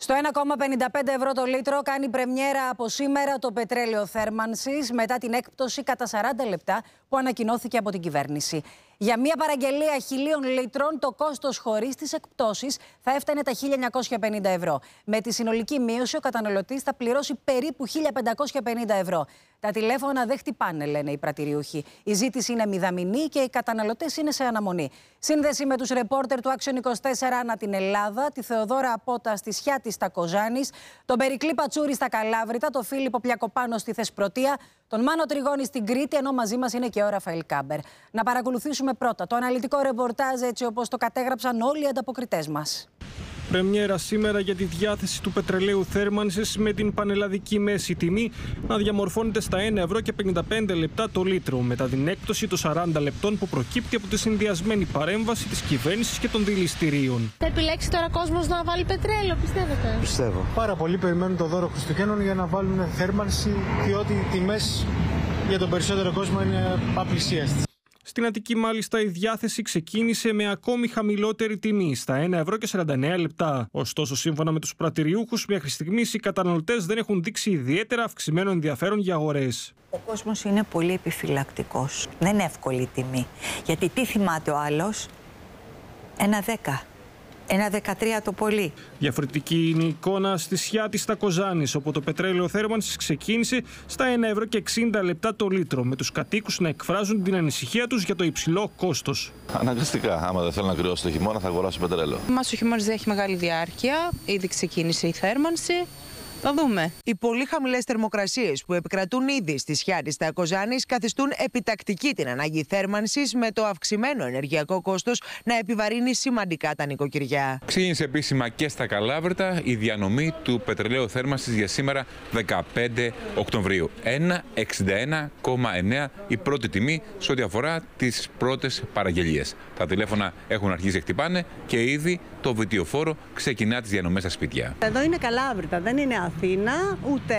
Στο 1,55 ευρώ το λίτρο κάνει πρεμιέρα από σήμερα το πετρέλαιο θέρμανσης μετά την έκπτωση κατά 40 λεπτά που ανακοινώθηκε από την κυβέρνηση. Για μια παραγγελία 1.000 λίτρων το κόστος χωρίς τις εκπτώσεις θα έφτανε τα 1.950 ευρώ. Με τη συνολική μείωση ο καταναλωτής θα πληρώσει περίπου 1.550 ευρώ. Τα τηλέφωνα δεν χτυπάνε, λένε οι πρατηριούχοι. Η ζήτηση είναι μηδαμινή και οι καταναλωτές είναι σε αναμονή. Σύνδεση με τους ρεπόρτερ του Action 24 ανά την Ελλάδα, τη Θεοδώρα Απότα στη Σιάτη στα Κοζάνης, τον Περικλή Πατσούρη στα Καλάβρητα, τον Φίλιππο Πλιακοπάνο στη Θεσπρωτεία, τον Μάνο Τριγώνη στην Κρήτη, ενώ μαζί μας είναι και ο Ραφαήλ Κάμπερ. Να παρακολουθήσουμε πρώτα το αναλυτικό ρεπορτάζ έτσι όπως το κατέγραψαν όλοι οι ανταποκριτές μας. Πρεμιέρα σήμερα για τη διάθεση του πετρελαίου θέρμανσης με την πανελλαδική μέση τιμή να διαμορφώνεται στα 1 ευρώ και 55 λεπτά το λίτρο, μετά την έκπτωση των 40 λεπτών που προκύπτει από τη συνδυασμένη παρέμβαση της κυβέρνησης και των δηληστηρίων. Θα επιλέξει τώρα κόσμος να βάλει πετρέλαιο, πιστεύετε? Πιστεύω. Πάρα πολλοί περιμένουν το δώρο Χριστουγέννων για να βάλουν θέρμανση, διότι οι τιμές για τον περισσότερο κόσμο είναι απλησίαστες. Στην Αττική, μάλιστα, η διάθεση ξεκίνησε με ακόμη χαμηλότερη τιμή, στα 1 ευρώ και 49 λεπτά. Ωστόσο, σύμφωνα με τους πρατηριούχους, μέχρι στιγμής οι καταναλωτές δεν έχουν δείξει ιδιαίτερα αυξημένο ενδιαφέρον για αγορές. Ο κόσμος είναι πολύ επιφυλακτικός. Δεν είναι εύκολη η τιμή. Γιατί τι θυμάται ο άλλος? 1,10. 1,13 το πολύ. Διαφορετική είναι η εικόνα στη Σιάτη στα Κοζάνης, όπου το πετρέλαιο θέρμανσης ξεκίνησε στα 1 ευρώ και 60 λεπτά το λίτρο, με τους κατοίκους να εκφράζουν την ανησυχία τους για το υψηλό κόστος. Αναγκαστικά, άμα δεν θέλω να κρυώσω το χειμώνα, θα αγοράσω πετρέλαιο. Μας ο χειμώνας δεν έχει μεγάλη διάρκεια, ήδη ξεκίνησε η θέρμανση. Θα δούμε. Οι πολύ χαμηλές θερμοκρασίες που επικρατούν ήδη στη Σιάτη στα Κοζάνης καθιστούν επιτακτική την ανάγκη θέρμανσης, με το αυξημένο ενεργειακό κόστος να επιβαρύνει σημαντικά τα νοικοκυριά. Ξεκίνησε επίσημα και στα Καλάβρητα η διανομή του πετρελαίου θέρμανσης για σήμερα 15 Οκτωβρίου. 1,61,9 η πρώτη τιμή σε ό,τι αφορά τις πρώτες παραγγελίες. Τα τηλέφωνα έχουν αρχίσει να χτυπάνε και ήδη το βιτιοφόρο ξεκινά τις διανομές στα σπίτια. Εδώ είναι Καλάβρητα, δεν είναι Αθήνα, ούτε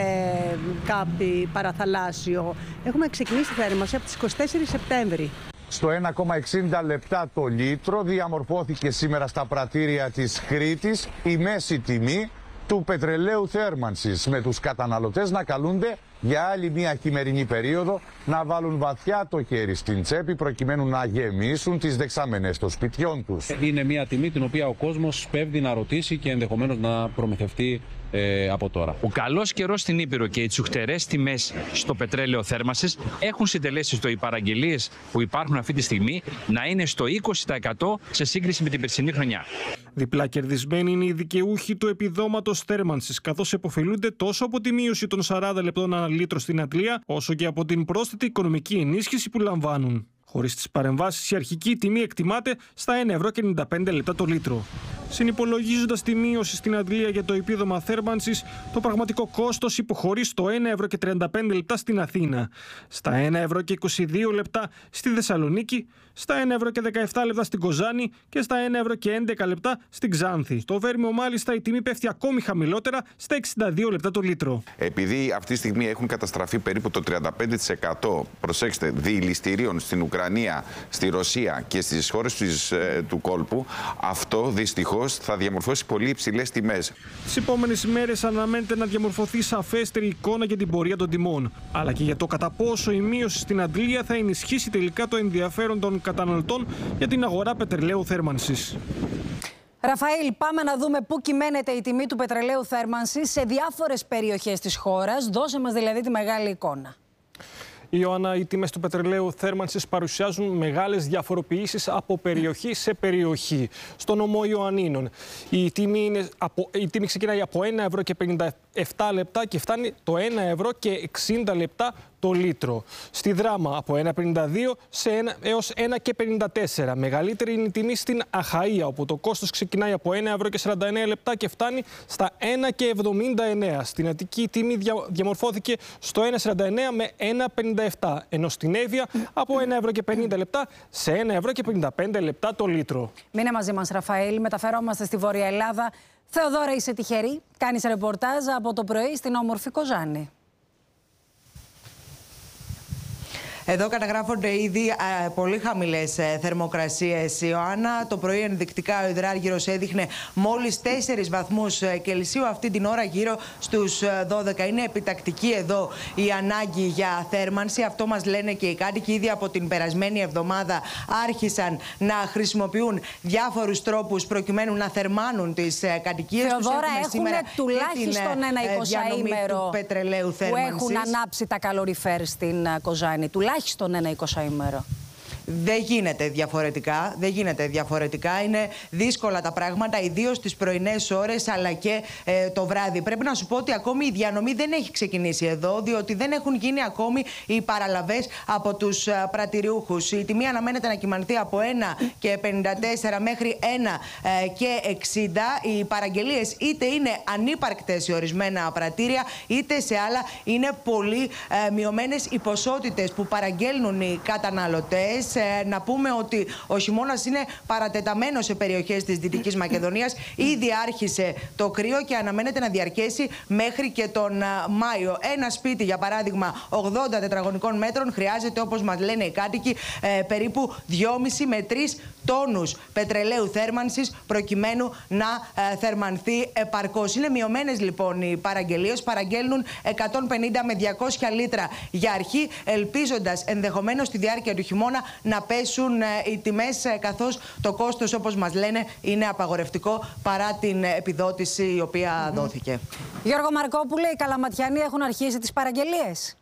κάποιο παραθαλάσσιο. Έχουμε ξεκινήσει θέρμανση από τις 24 Σεπτέμβρη. Στο 1,60 λεπτά το λίτρο διαμορφώθηκε σήμερα στα πρατήρια της Κρήτης η μέση τιμή του πετρελαίου θέρμανσης, με τους καταναλωτές να καλούνται για άλλη μια χειμερινή περίοδο να βάλουν βαθιά το χέρι στην τσέπη προκειμένου να γεμίσουν τις δεξαμενές των σπιτιών τους. Είναι μια τιμή την οποία ο κόσμος πέφτει να ρωτήσει και ενδεχομένως να προμηθευτεί από τώρα. Ο καλός καιρός στην Ήπειρο και οι τσουχτερές τιμές στο πετρέλαιο θέρμανσης έχουν συντελέσει οι παραγγελίες που υπάρχουν αυτή τη στιγμή να είναι στο 20% σε σύγκριση με την περσινή χρονιά. Διπλά κερδισμένοι είναι οι δικαιούχοι του επιδόματος θέρμανσης, καθώς επωφελούνται τόσο από τη μείωση των 40 λεπτών ανά λίτρο στην Αντλία, όσο και από την πρόσθετη οικονομική ενίσχυση που λαμβάνουν. Χωρίς τις παρεμβάσεις, η αρχική τιμή εκτιμάται στα 1 ευρώ και 95 λεπτά το λίτρο. Συνυπολογίζοντας τη μείωση στην Αντλία για το επίδομα θέρμανσης, το πραγματικό κόστος υποχωρεί στο 1 ευρώ και 35 λεπτά στην Αθήνα, στα 1 ευρώ και 22 λεπτά στη Θεσσαλονίκη, στα 1 ευρώ και 17 λεπτά στην Κοζάνη και στα 1 ευρώ και 11 λεπτά στην Ξάνθη. Στο Βέρμιο, μάλιστα, η τιμή πέφτει ακόμη χαμηλότερα, στα 62 λεπτά το λίτρο. Επειδή αυτή τη στιγμή έχουν καταστραφεί περίπου το 35%, προσέξτε, δηληστηρίων στην Ουκρανία, στη Ρωσία και στις χώρες του κόλπου, αυτό δυστυχώς θα διαμορφώσει πολύ υψηλές τιμές. Τις επόμενες μέρες αναμένεται να διαμορφωθεί σαφέστερη εικόνα για την πορεία των τιμών, αλλά και για το κατά πόσο η μείωση στην Αντλία θα ενισχύσει τελικά το ενδιαφέρον των καταναλωτών για την αγορά πετρελαίου θέρμανσης. Ραφαήλ, πάμε να δούμε πού κυμαίνεται η τιμή του πετρελαίου θέρμανσης σε διάφορες περιοχές της χώρας. Δώσε μας δηλαδή τη μεγάλη εικόνα. Ιωάννα, οι τιμές του πετρελαίου θέρμανσης παρουσιάζουν μεγάλες διαφοροποιήσεις από περιοχή σε περιοχή. Στο νομό Ιωαννίνων η τιμή ξεκινάει από 1 ευρώ και 57 λεπτά και φτάνει το 1 ευρώ και 60 λεπτά το λίτρο. Στη Δράμα από 1,52 έως 1,54. Μεγαλύτερη είναι η τιμή στην Αχαΐα, όπου το κόστος ξεκινάει από 1 ευρώ και 49 λεπτά και φτάνει στα 1,79. Στην Αττική η τιμή διαμορφώθηκε στο 1,49 με 1,57. Ενώ στην Εύβοια από 1 ευρώ και 50 λεπτά σε 1 ευρώ και 55 λεπτά το λίτρο. Μείνε μαζί μας, Ραφαήλ. Μεταφερόμαστε στη Βόρεια Ελλάδα. Θεοδώρα, είσαι τυχερή. Κάνεις ρεπορτάζ από το πρωί στην όμορφη Κοζάνη. Εδώ καταγράφονται ήδη πολύ χαμηλές θερμοκρασίες, Ιωάννα. Το πρωί ενδεικτικά ο υδράργυρος έδειχνε μόλις 4 βαθμούς Κελσίου. Αυτή την ώρα γύρω στους 12. Είναι επιτακτική εδώ η ανάγκη για θέρμανση. Αυτό μας λένε και οι κάτοικοι. Ήδη από την περασμένη εβδομάδα άρχισαν να χρησιμοποιούν διάφορους τρόπους προκειμένου να θερμάνουν τις κατοικίες τους. Θεοδόρα, έχουν τουλάχιστον ένα 20ημέρο που έχουν ανάψει τα καλοριφέρ στην Κοζάνη. Τουλάχιστον ένα 20ημέρο. Δεν γίνεται διαφορετικά. Δεν γίνεται διαφορετικά. Είναι δύσκολα τα πράγματα, ιδίως τις πρωινές ώρες αλλά και το βράδυ. Πρέπει να σου πω ότι ακόμη η διανομή δεν έχει ξεκινήσει εδώ, διότι δεν έχουν γίνει ακόμη οι παραλαβές από τους πρατηριούχους. Η τιμή αναμένεται να κυμανθεί από 1,54 μέχρι 1,60. Οι παραγγελίες είτε είναι ανύπαρκτες σε ορισμένα πρατήρια, είτε σε άλλα είναι πολύ μειωμένες οι ποσότητες που παραγγέλνουν οι καταναλωτές. Να πούμε ότι ο χειμώνας είναι παρατεταμένος σε περιοχές της Δυτικής Μακεδονίας. Ήδη άρχισε το κρύο και αναμένεται να διαρκέσει μέχρι και τον Μάιο. Ένα σπίτι, για παράδειγμα, 80 τετραγωνικών μέτρων χρειάζεται, όπως μας λένε οι κάτοικοι, περίπου 2,5 με 3 τόνους πετρελαίου θέρμανσης προκειμένου να θερμανθεί επαρκώς. Είναι μειωμένες λοιπόν οι παραγγελίες. Παραγγέλνουν 150 με 200 λίτρα για αρχή, ελπίζοντας ενδεχομένως στη διάρκεια του χειμώνα να πέσουν οι τιμές, καθώς το κόστος, όπως μας λένε, είναι απαγορευτικό παρά την επιδότηση η οποία δόθηκε. Γιώργο Μαρκόπουλε, οι Καλαματιανοί έχουν αρχίσει τις παραγγελίες.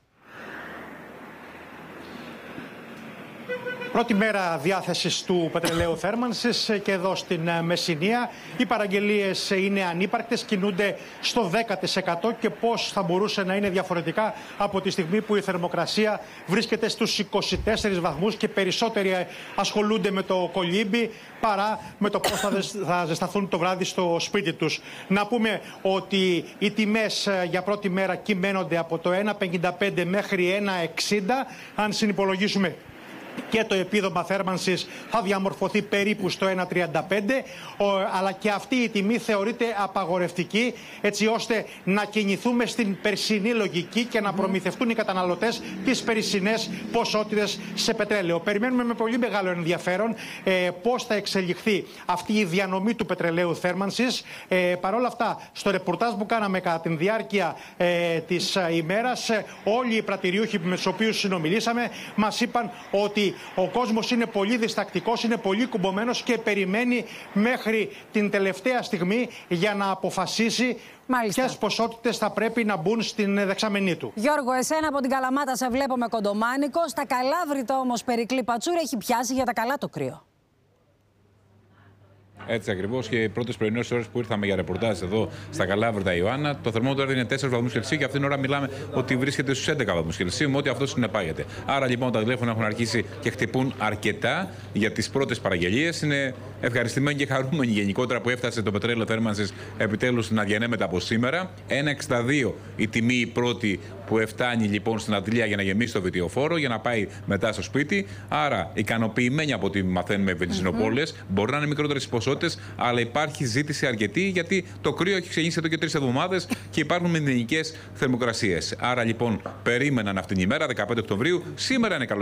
Πρώτη μέρα διάθεσης του πετρελαίου θέρμανσης και εδώ στην Μεσσηνία. Οι παραγγελίες είναι ανύπαρκτες, κινούνται στο 10% και πώς θα μπορούσε να είναι διαφορετικά από τη στιγμή που η θερμοκρασία βρίσκεται στους 24 βαθμούς και περισσότεροι ασχολούνται με το κολύμπι παρά με το πώς θα ζεσταθούν το βράδυ στο σπίτι τους. Να πούμε ότι οι τιμές για πρώτη μέρα κυμαίνονται από το 1,55 μέχρι 1,60. Αν συνυπολογίσουμε και το επίδομα θέρμανσης θα διαμορφωθεί περίπου στο 1,35, αλλά και αυτή η τιμή θεωρείται απαγορευτική, έτσι ώστε να κινηθούμε στην περσινή λογική και να προμηθευτούν οι καταναλωτές τις περσινές ποσότητες σε πετρέλαιο. Περιμένουμε με πολύ μεγάλο ενδιαφέρον πώς θα εξελιχθεί αυτή η διανομή του πετρελαίου θέρμανσης. Παρ' όλα αυτά, στο ρεπορτάζ που κάναμε κατά τη διάρκεια της ημέρας, όλοι οι πρατηριούχοι με τους οποίους συνομιλήσαμε μας είπαν ότι ο κόσμος είναι πολύ διστακτικός, είναι πολύ κουμπωμένος και περιμένει μέχρι την τελευταία στιγμή για να αποφασίσει ποιες ποσότητες θα πρέπει να μπουν στην δεξαμενή του. Γιώργο, εσένα από την Καλαμάτα σε βλέπω με κοντομάνικο. Στα Καλάβρητα όμως Περικλή Πατσούρη έχει πιάσει για τα καλά το κρύο. Έτσι ακριβώς, και οι πρώτες πρωινές ώρες που ήρθαμε για ρεπορτάζ εδώ στα Καλάβρητα, Ιωάννα, το θερμόμετρο είναι 4 βαθμούς Κελσίου και αυτήν την ώρα μιλάμε ότι βρίσκεται στους 11 βαθμούς Κελσίου, με ό,τι αυτό συνεπάγεται. Άρα λοιπόν τα τηλέφωνα έχουν αρχίσει και χτυπούν αρκετά για τις πρώτες παραγγελίες. Είναι ευχαριστημένοι και χαρούμενοι γενικότερα που έφτασε το πετρέλαιο θέρμανσης επιτέλους να διανέμεται από σήμερα. 1,62 η τιμή η πρώτη που φτάνει λοιπόν στην αντλία για να γεμίσει το βιτιοφόρο, για να πάει μετά στο σπίτι. Άρα ικανοποιημένοι από ό,τι μαθαίνουμε οι βενζινοπόλες. Μπορεί να είναι μικρότερες ποσότητες, αλλά υπάρχει ζήτηση αρκετή, γιατί το κρύο έχει ξεκινήσει εδώ και 3 εβδομάδες και υπάρχουν μηδενικές θερμοκρασίες. Άρα λοιπόν περίμεναν αυτήν την ημέρα, 15 Οκτωβρίου. Σήμερα είναι καλό.